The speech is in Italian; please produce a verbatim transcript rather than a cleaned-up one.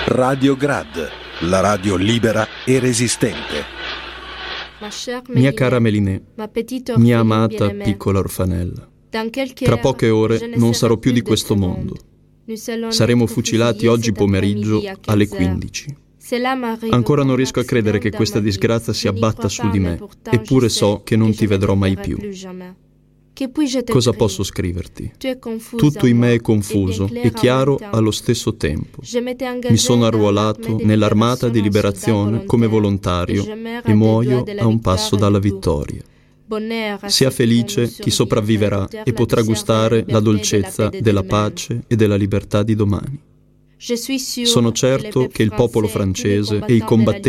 Radio Grad, la radio libera e resistente. Mia cara Mélinée, mia amata piccola orfanella, tra poche ore non sarò più di questo mondo. Saremo fucilati oggi pomeriggio alle quindici. Ancora non riesco a credere che questa disgrazia si abbatta su di me, eppure so che non ti vedrò mai più. Cosa posso scriverti? Tutto in me è confuso e chiaro allo stesso tempo. Mi sono arruolato nell'armata di liberazione come volontario e muoio a un passo dalla vittoria. Sia felice chi sopravviverà e potrà gustare la dolcezza della pace e della libertà di domani. Sono certo che il popolo francese e i combattenti